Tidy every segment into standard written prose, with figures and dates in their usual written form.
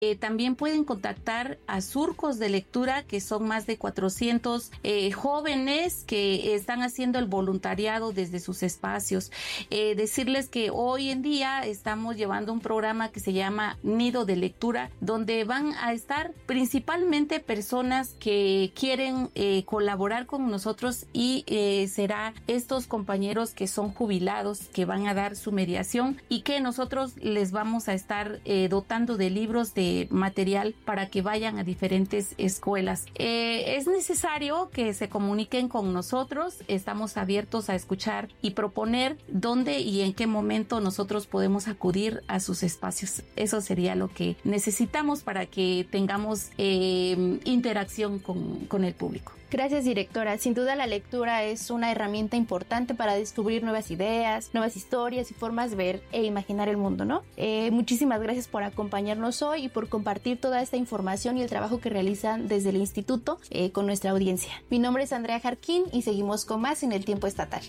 También pueden contactar a Surcos de Lectura, que son más de 400 jóvenes que están haciendo el voluntariado desde sus espacios. Decirles que hoy en día estamos llevando un programa que se llama Nido de Lectura, donde van a estar principalmente personas que quieren colaborar con nosotros y será estos compañeros que son jubilados que van a dar su mediación y que nosotros les vamos a estar dotando de libros de material para que vayan a diferentes escuelas. Es necesario que se comuniquen con nosotros, estamos abiertos a escuchar y proponer dónde y en qué momento nosotros podemos acudir a sus espacios. Eso sería lo que necesitamos para que tengamos interacción con el público. Gracias, directora. Sin duda la lectura es una herramienta importante para descubrir nuevas ideas, nuevas historias y formas de ver e imaginar el mundo, ¿no? Muchísimas gracias por acompañarnos hoy y por compartir toda esta información y el trabajo que realizan desde el instituto con nuestra audiencia. Mi nombre es Andrea Jarquín y seguimos con más en el Tiempo Estatal.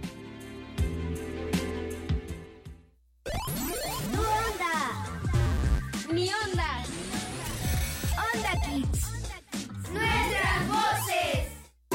¡Tu onda! ¡Mi onda! ¡Onda Kids! ¡Nuestras voces!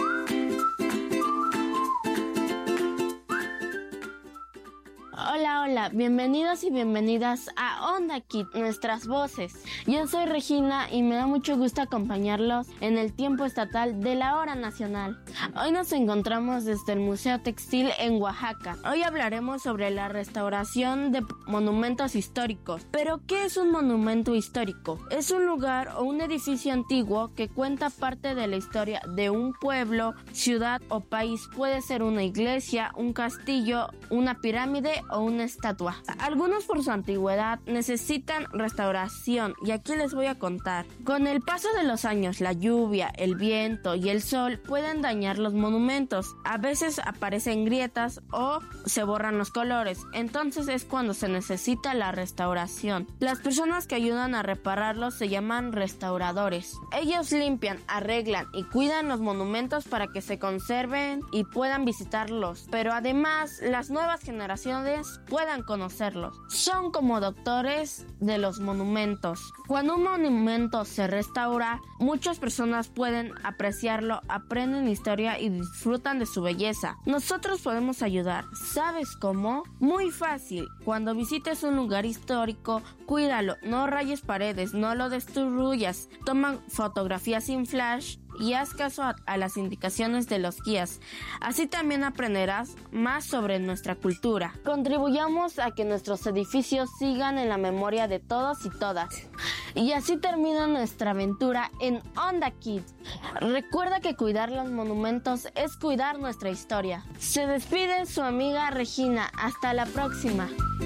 Hola, bienvenidos y bienvenidas a Onda Kids, nuestras voces. Yo soy Regina y me da mucho gusto acompañarlos en el Tiempo Estatal de la Hora Nacional. Hoy nos encontramos desde el Museo Textil en Oaxaca. Hoy hablaremos sobre la restauración de monumentos históricos. ¿Pero qué es un monumento histórico? Es un lugar o un edificio antiguo que cuenta parte de la historia de un pueblo, ciudad o país. Puede ser una iglesia, un castillo, una pirámide o una estatua. Algunos por su antigüedad necesitan restauración y aquí les voy a contar. Con el paso de los años, la lluvia, el viento y el sol pueden dañar los monumentos. A veces aparecen grietas o se borran los colores. Entonces es cuando se necesita la restauración. Las personas que ayudan a repararlos se llaman restauradores. Ellos limpian, arreglan y cuidan los monumentos para que se conserven y puedan visitarlos. Pero además, las nuevas generaciones puedan conocerlos. Son como doctores de los monumentos. Cuando un monumento se restaura, muchas personas pueden apreciarlo, aprenden historia y disfrutan de su belleza. Nosotros podemos ayudar. ¿Sabes cómo? Muy fácil. Cuando visites un lugar histórico, cuídalo, no rayes paredes, no lo destruyas. Toma fotografías sin flash y haz caso a las indicaciones de los guías. Así también aprenderás más sobre nuestra cultura. Contribuyamos a que nuestros edificios sigan en la memoria de todos y todas. Y así termina nuestra aventura en Onda Kids. Recuerda que cuidar los monumentos es cuidar nuestra historia. Se despide su amiga Regina. Hasta la próxima.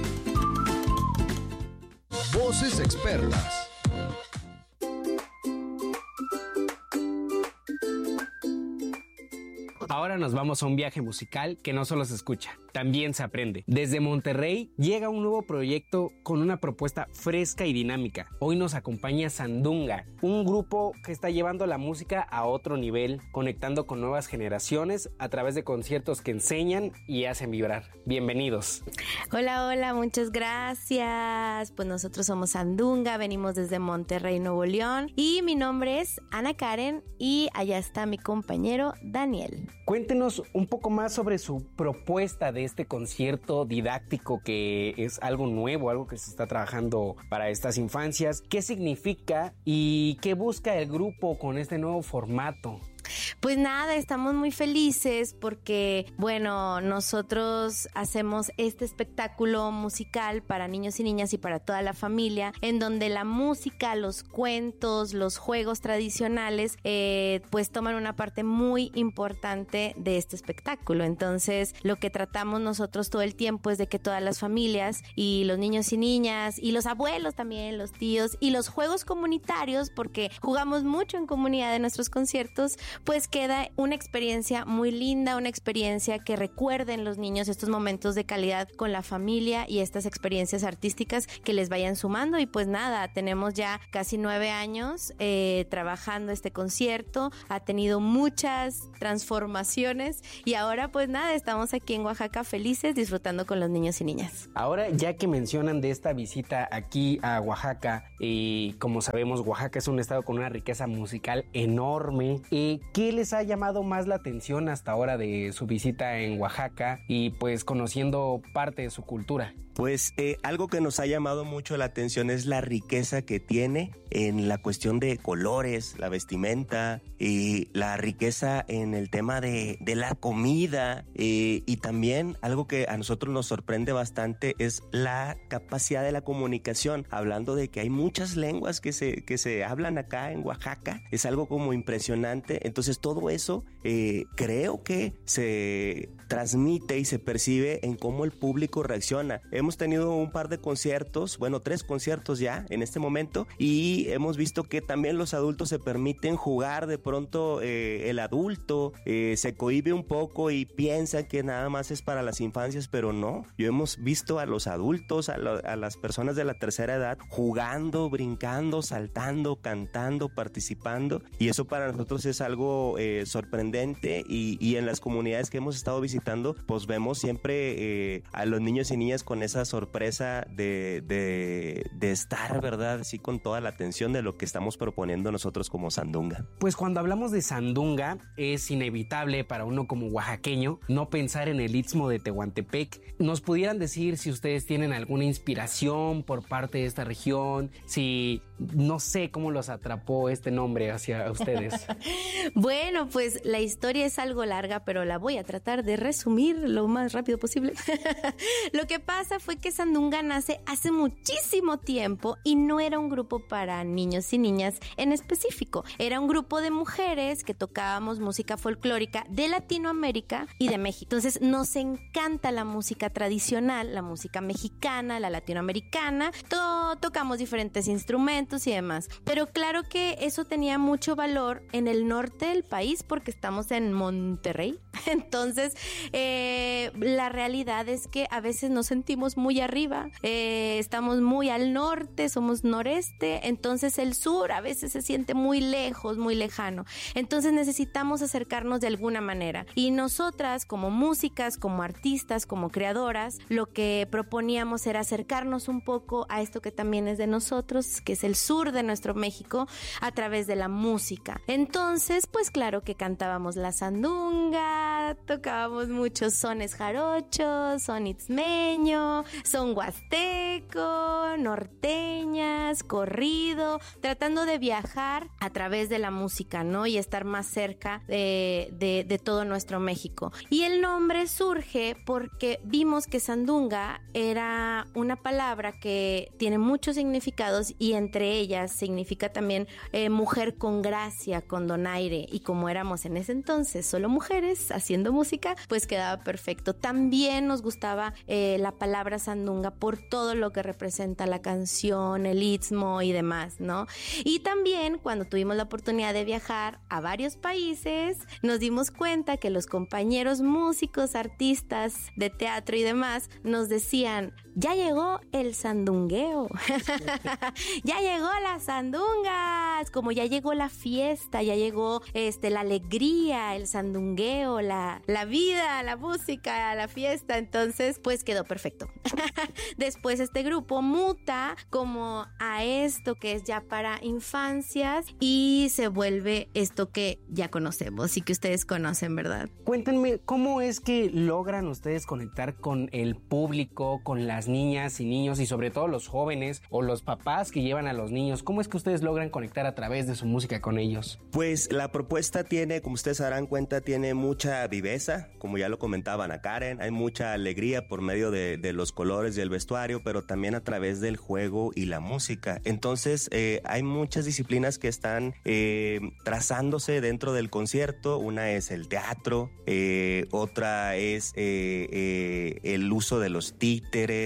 Voces expertas. Ahora nos vamos a un viaje musical que no solo se escucha, también se aprende. Desde Monterrey llega un nuevo proyecto con una propuesta fresca y dinámica. Hoy nos acompaña Sandunga, un grupo que está llevando la música a otro nivel, conectando con nuevas generaciones a través de conciertos que enseñan y hacen vibrar. Bienvenidos. Hola, muchas gracias. Pues nosotros somos Sandunga, venimos desde Monterrey, Nuevo León, y mi nombre es Ana Karen y allá está mi compañero Daniel. Cuéntenos un poco más sobre su propuesta de este concierto didáctico que es algo nuevo, algo que se está trabajando para estas infancias. ¿Qué significa y qué busca el grupo con este nuevo formato? Pues nada, estamos muy felices porque, bueno, nosotros hacemos este espectáculo musical para niños y niñas y para toda la familia, en donde la música, los cuentos, los juegos tradicionales, pues toman una parte muy importante de este espectáculo. Entonces, lo que tratamos nosotros todo el tiempo es de que todas las familias y los niños y niñas y los abuelos también, los tíos y los juegos comunitarios, porque jugamos mucho en comunidad en nuestros conciertos, pues queda una experiencia muy linda, una experiencia que recuerden los niños estos momentos de calidad con la familia y estas experiencias artísticas que les vayan sumando. Y pues nada, tenemos ya casi 9 años trabajando este concierto, ha tenido muchas transformaciones y ahora pues nada, estamos aquí en Oaxaca felices disfrutando con los niños y niñas. Ahora, ya que mencionan de esta visita aquí a Oaxaca, como sabemos, Oaxaca es un estado con una riqueza musical enorme. ¿Qué les ha llamado más la atención hasta ahora de su visita en Oaxaca y pues conociendo parte de su cultura? Pues algo que nos ha llamado mucho la atención es la riqueza que tiene en la cuestión de colores, la vestimenta, y la riqueza en el tema de la comida, y también algo que a nosotros nos sorprende bastante es la capacidad de la comunicación, hablando de que hay muchas lenguas que se hablan acá en Oaxaca, es algo como impresionante. Entonces todo eso creo que se transmite y se percibe en cómo el público reacciona. Hemos tenido un par de conciertos, 3 conciertos ya en este momento, y hemos visto que también los adultos se permiten jugar. De pronto el adulto se cohíbe un poco y piensa que nada más es para las infancias, pero no. Yo hemos visto a los adultos, a las personas de la tercera edad jugando, brincando, saltando, cantando, participando, y eso para nosotros es algo sorprendente. Y en las comunidades que hemos estado visitando, pues vemos siempre a los niños y niñas con esa sorpresa de estar, ¿verdad? Así con toda la atención de lo que estamos proponiendo nosotros como Sandunga. Pues cuando hablamos de Sandunga, es inevitable para uno como oaxaqueño no pensar en el Istmo de Tehuantepec. ¿Nos pudieran decir si ustedes tienen alguna inspiración por parte de esta región? Si no sé cómo los atrapó este nombre hacia ustedes. Bueno, pues la historia es algo larga, pero la voy a tratar de resumir lo más rápido posible. Lo que pasa fue que Sandunga nace hace muchísimo tiempo y no era un grupo para niños y niñas en específico. Era un grupo de mujeres que tocábamos música folclórica de Latinoamérica y de México. Entonces nos encanta la música tradicional, la música mexicana, la latinoamericana. Tocamos diferentes instrumentos y demás. Pero claro que eso tenía mucho valor en el norte del país porque estamos en Monterrey. Entonces la realidad es que a veces nos sentimos muy arriba, estamos muy al norte, somos noreste, entonces el sur a veces se siente muy lejos, muy lejano. Entonces necesitamos acercarnos de alguna manera. Y nosotras como músicas, como artistas, como creadoras, lo que proponíamos era acercarnos un poco a esto que también es de nosotros, que es el sur de nuestro México, a través de la música. Entonces, pues claro que cantábamos la sandunga, tocábamos muchos sones jarochos, son itzmeño, son huasteco, norteñas, corrido, tratando de viajar a través de la música, ¿no? Y estar más cerca de todo nuestro México. Y el nombre surge porque vimos que sandunga era una palabra que tiene muchos significados y entre ellas significa también mujer con gracia, con donaire, y como éramos en ese entonces solo mujeres haciendo música, pues quedaba perfecto. También nos gustaba la palabra sandunga por todo lo que representa la canción, el istmo y demás, ¿no? Y también cuando tuvimos la oportunidad de viajar a varios países, nos dimos cuenta que los compañeros músicos, artistas de teatro y demás nos decían: ya llegó el sandungueo, ya llegó las sandungas, como ya llegó la fiesta, ya llegó la alegría, el sandungueo, la vida, la música, la fiesta. Entonces pues quedó perfecto. Después este grupo muta como a esto que es ya para infancias y se vuelve esto que ya conocemos y que ustedes conocen, ¿verdad? Cuéntenme, ¿cómo es que logran ustedes conectar con el público, con las niñas y niños y sobre todo los jóvenes o los papás que llevan a los niños? ¿Cómo es que ustedes logran conectar a través de su música con ellos? Pues la propuesta tiene, como ustedes se darán cuenta, tiene mucha viveza, como ya lo comentaban a Karen, hay mucha alegría por medio de los colores y el vestuario, pero también a través del juego y la música. Entonces hay muchas disciplinas que están trazándose dentro del concierto. Una es el teatro, otra es el uso de los títeres,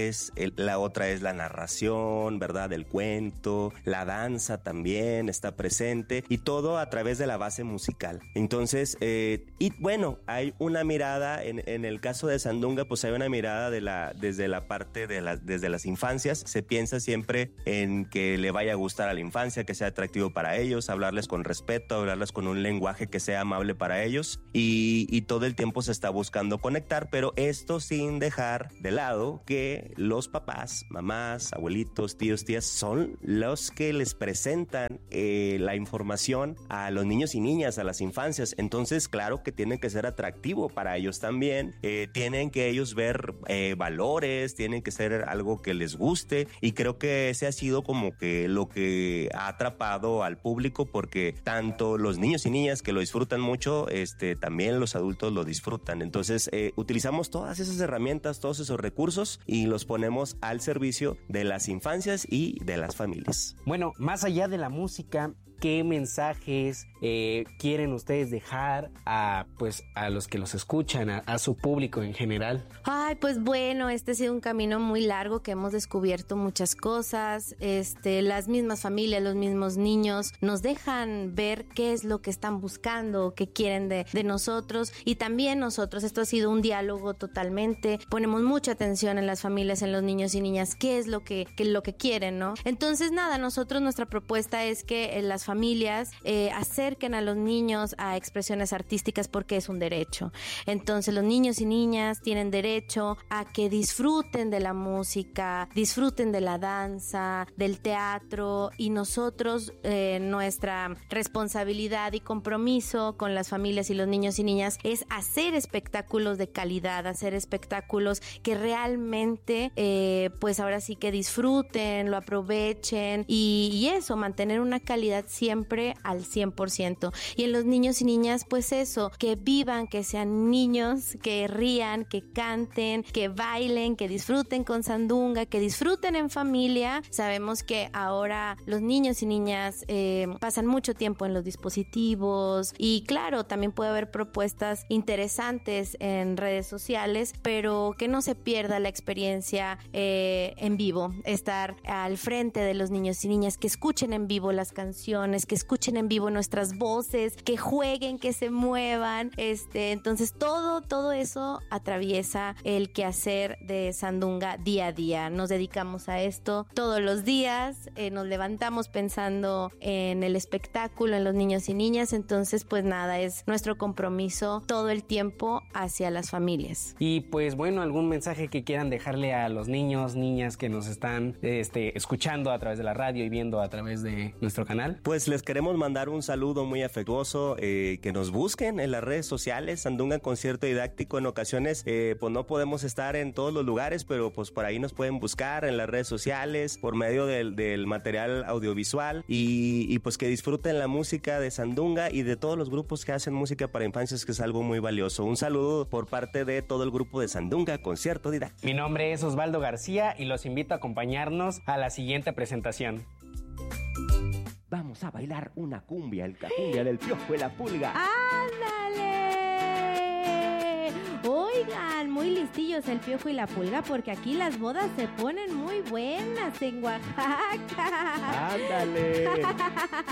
colores, la otra es la narración, ¿verdad? El cuento, la danza también está presente y todo a través de la base musical. Entonces, y bueno, hay una mirada, en el caso de Sandunga, pues hay una mirada desde la parte desde las infancias. Se piensa siempre en que le vaya a gustar a la infancia, que sea atractivo para ellos, hablarles con respeto, hablarles con un lenguaje que sea amable para ellos y todo el tiempo se está buscando conectar, pero esto sin dejar de lado que los papás, mamás, abuelitos, tíos, tías son los que les presentan la información a los niños y niñas, a las infancias. Entonces, claro que tiene que ser atractivo para ellos también, tienen que ellos ver valores, tienen que ser algo que les guste y creo que ese ha sido como que lo que ha atrapado al público porque tanto los niños y niñas que lo disfrutan mucho, también los adultos lo disfrutan. Entonces, utilizamos todas esas herramientas, todos esos recursos y los ponemos al servicio de las infancias y de las familias. Bueno, más allá de la música, ¿qué mensajes quieren ustedes dejar a los que los escuchan, a su público en general? Ay, pues bueno, este ha sido un camino muy largo que hemos descubierto muchas cosas. Las mismas familias, los mismos niños nos dejan ver qué es lo que están buscando, qué quieren de nosotros y también nosotros. Esto ha sido un diálogo totalmente. Ponemos mucha atención en las familias, en los niños y niñas, qué es lo que quieren, ¿no? Entonces, nada, nuestra propuesta es que las familias acerquen a los niños a expresiones artísticas porque es un derecho. Entonces los niños y niñas tienen derecho a que disfruten de la música, disfruten de la danza, del teatro y nosotros nuestra responsabilidad y compromiso con las familias y los niños y niñas es hacer espectáculos de calidad, hacer espectáculos que realmente pues ahora sí que disfruten, lo aprovechen y eso, mantener una calidad siempre al 100%. Y en los niños y niñas, pues eso, que vivan, que sean niños, que rían, que canten, que bailen, que disfruten con Sandunga, que disfruten en familia. Sabemos que ahora los niños y niñas pasan mucho tiempo en los dispositivos y claro, también puede haber propuestas interesantes en redes sociales, pero que no se pierda la experiencia en vivo, estar al frente de los niños y niñas, que escuchen en vivo las canciones, que escuchen en vivo nuestras voces, que jueguen, que se muevan, entonces todo eso atraviesa el quehacer de Sandunga día a día. Nos dedicamos a esto todos los días, nos levantamos pensando en el espectáculo, en los niños y niñas, entonces pues nada, es nuestro compromiso todo el tiempo hacia las familias. Y pues bueno, algún mensaje que quieran dejarle a los niños, niñas que nos están escuchando a través de la radio y viendo a través de nuestro canal. Pues les queremos mandar un saludo muy afectuoso, que nos busquen en las redes sociales, Sandunga Concierto Didáctico. En ocasiones pues no podemos estar en todos los lugares, pero pues por ahí nos pueden buscar en las redes sociales, por medio del material audiovisual y pues que disfruten la música de Sandunga y de todos los grupos que hacen música para infancias, que es algo muy valioso. Un saludo por parte de todo el grupo de Sandunga Concierto Didáctico. Mi nombre es Osvaldo García y los invito a acompañarnos a la siguiente presentación. Vamos a bailar una cumbia, la cumbia del Piojo y la Pulga. ¡Ándale! Oigan, muy listillos el Piojo y la Pulga porque aquí las bodas se ponen muy buenas en Oaxaca. ¡Ándale!